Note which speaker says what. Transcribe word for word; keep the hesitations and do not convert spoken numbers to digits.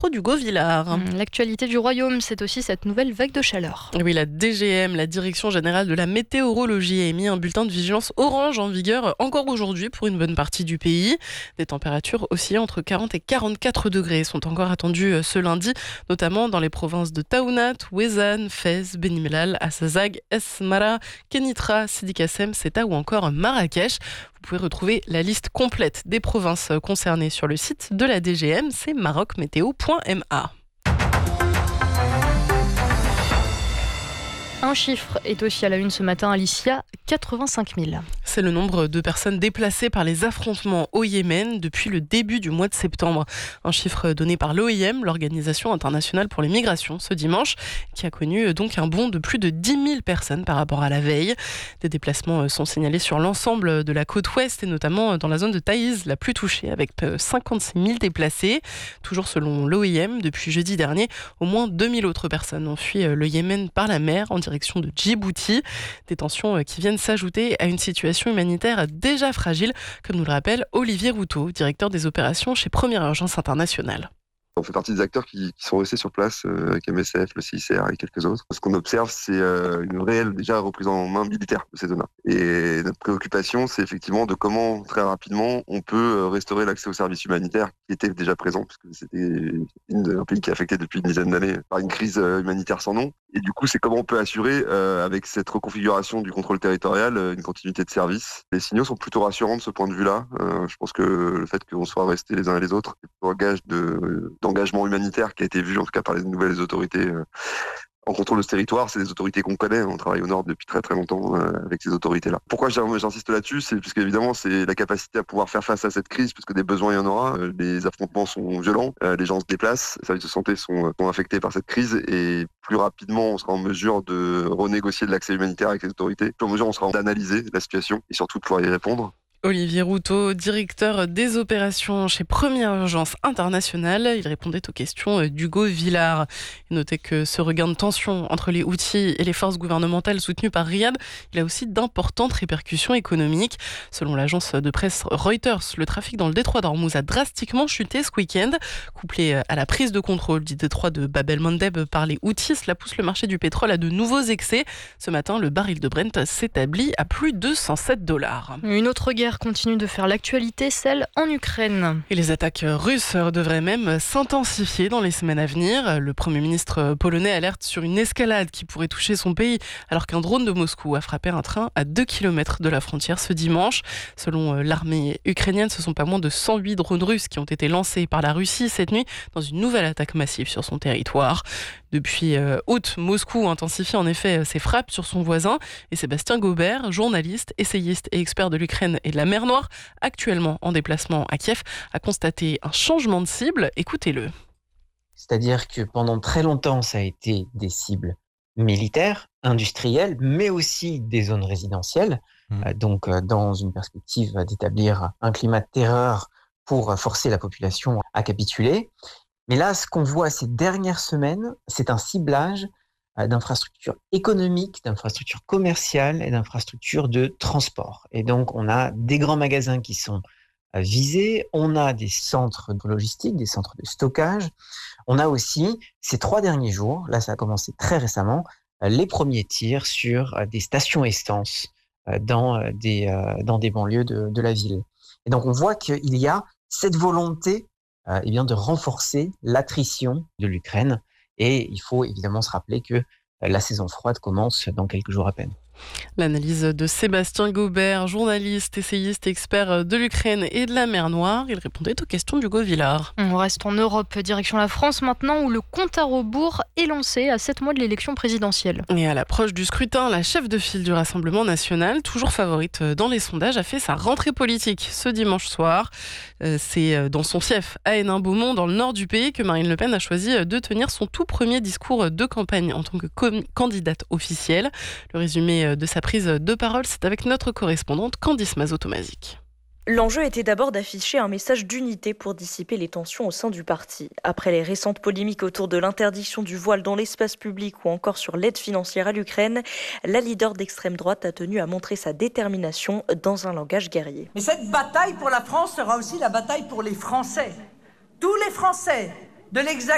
Speaker 1: d'Hugo Villard.
Speaker 2: L'actualité du royaume, c'est aussi cette nouvelle vague de chaleur.
Speaker 1: Oui, la D G M, la Direction Générale de la Météorologie, a émis un bulletin de vigilance orange en vigueur encore aujourd'hui pour une bonne partie du pays. Des températures oscillant entre quarante et quarante-quatre degrés sont encore attendues ce lundi, notamment dans les provinces de Taounat, Ouezan, Fès, Beni Mellal, Assazag, Esmara, Kenitra, Sidi Kassem, Ceuta ou encore Marrakech. Vous pouvez retrouver la liste complète des provinces concernées sur le site de la D G M, c'est maroc météo point m a.
Speaker 2: Un chiffre est aussi à la une ce matin, Alicia, quatre-vingt-cinq mille.
Speaker 1: C'est le nombre de personnes déplacées par les affrontements au Yémen depuis le début du mois de septembre. Un chiffre donné par l'O I M, l'Organisation internationale pour les migrations, ce dimanche, qui a connu donc un bond de plus de dix mille personnes par rapport à la veille. Des déplacements sont signalés sur l'ensemble de la côte ouest et notamment dans la zone de Taïz, la plus touchée, avec cinquante-six mille déplacés. Toujours selon l'O I M, depuis jeudi dernier, au moins deux mille autres personnes ont fui le Yémen par la mer en direction de Djibouti. Des tensions qui viennent s'ajouter à une situation humanitaire déjà fragile, comme nous le rappelle Olivier Routot, directeur des opérations chez Première Urgence Internationale.
Speaker 3: On fait partie des acteurs qui, qui sont restés sur place euh, avec M S F, le C I C R et quelques autres. Ce qu'on observe, c'est euh, une réelle déjà reprise en main militaire de ces zones-là. Et notre préoccupation, c'est effectivement de comment très rapidement on peut restaurer l'accès aux services humanitaires qui étaient déjà présents, puisque c'était une, un pays qui est affecté depuis une dizaine d'années par une crise humanitaire sans nom. Et du coup, c'est comment on peut assurer, euh, avec cette reconfiguration du contrôle territorial, une continuité de service. Les signaux sont plutôt rassurants de ce point de vue-là. Euh, je pense que le fait qu'on soit restés les uns et les autres, c'est un gage de, d'engagement humanitaire qui a été vu, en tout cas par les nouvelles autorités euh, en contrôle de ce territoire. C'est des autorités qu'on connaît, on travaille au nord depuis très très longtemps euh, avec ces autorités-là. Pourquoi j'insiste là-dessus, c'est parce qu'évidemment c'est la capacité à pouvoir faire face à cette crise, parce que des besoins il y en aura, euh, les affrontements sont violents, euh, les gens se déplacent, les services de santé sont, sont affectés par cette crise, et plus rapidement on sera en mesure de renégocier de l'accès humanitaire avec les autorités, plus en mesure on sera d'analyser la situation et surtout de pouvoir y répondre.
Speaker 1: Olivier Routot, directeur des opérations chez Première Urgence Internationale. Il répondait aux questions d'Hugo Villard. Notez que ce regain de tension entre les Houthis et les forces gouvernementales soutenues par Riyad, il a aussi d'importantes répercussions économiques. Selon l'agence de presse Reuters, le trafic dans le détroit d'Ormuz a drastiquement chuté ce week-end. Couplé à la prise de contrôle du détroit de Bab el-Mandeb par les Houthis, cela pousse le marché du pétrole à de nouveaux excès. Ce matin, le baril de Brent s'établit à plus de cent sept dollars.
Speaker 2: Une autre guerre continue de faire l'actualité, celle en Ukraine.
Speaker 1: Et les attaques russes devraient même s'intensifier dans les semaines à venir. Le Premier ministre polonais alerte sur une escalade qui pourrait toucher son pays, alors qu'un drone de Moscou a frappé un train à deux kilomètres de la frontière ce dimanche. Selon l'armée ukrainienne, ce sont pas moins de cent huit drones russes qui ont été lancés par la Russie cette nuit dans une nouvelle attaque massive sur son territoire. Depuis euh, août, Moscou intensifie en effet ses frappes sur son voisin, et Sébastien Gobert, journaliste, essayiste et expert de l'Ukraine et de la mer Noire, actuellement en déplacement à Kiev, a constaté un changement de cible. Écoutez-le.
Speaker 4: C'est-à-dire que pendant très longtemps, ça a été des cibles militaires, industrielles, mais aussi des zones résidentielles, mmh. euh, donc euh, dans une perspective d'établir un climat de terreur pour forcer la population à capituler. Mais là, ce qu'on voit ces dernières semaines, c'est un ciblage d'infrastructures économiques, d'infrastructures commerciales et d'infrastructures de transport. Et donc, on a des grands magasins qui sont visés, on a des centres de logistique, des centres de stockage. On a aussi, ces trois derniers jours, là ça a commencé très récemment, les premiers tirs sur des stations essence dans des, dans des banlieues de, de la ville. Et donc, on voit qu'il y a cette volonté Euh, eh bien, de renforcer l'attrition de l'Ukraine. Et il faut évidemment se rappeler que euh, la saison froide commence dans quelques jours à peine.
Speaker 1: L'analyse de Sébastien Gobert, journaliste, essayiste, expert de l'Ukraine et de la mer Noire. Il répondait aux questions d'Hugo Villard.
Speaker 2: On reste en Europe, direction la France maintenant, où le compte à rebours est lancé à sept mois de l'élection présidentielle.
Speaker 1: Et à l'approche du scrutin, la chef de file du Rassemblement national, toujours favorite dans les sondages, a fait sa rentrée politique ce dimanche soir. C'est dans son fief à Hénin-Beaumont, dans le nord du pays, que Marine Le Pen a choisi de tenir son tout premier discours de campagne en tant que candidate officielle. Le résumé de sa prise de parole, c'est avec notre correspondante Candice Mazot-Tomazic.
Speaker 5: L'enjeu était d'abord d'afficher un message d'unité pour dissiper les tensions au sein du parti. Après les récentes polémiques autour de l'interdiction du voile dans l'espace public ou encore sur l'aide financière à l'Ukraine, la leader d'extrême droite a tenu à montrer sa détermination dans un langage guerrier.
Speaker 6: Mais cette bataille pour la France sera aussi la bataille pour les Français. Tous les Français de l'Hexagone